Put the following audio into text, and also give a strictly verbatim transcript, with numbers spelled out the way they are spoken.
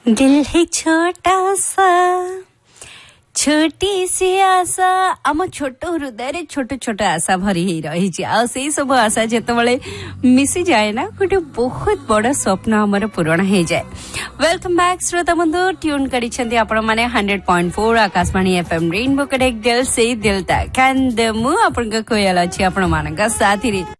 दिल है छोटा सा छोटी सी आशा आम छोट हृदय छोट छोट आशा भरी ही रही आई सब आशा जिते मिसी जाए ना गोटे बहुत बड़ स्वप्न आमर पूरण हो जाए। वेलकम बैक श्रोता बंधु ट्यून कर आपण मैंने hundred point four Akashvani FM rainbow connect दिल से दिल तक एंड मु आपन कोयल अच्छी आपण मान साथी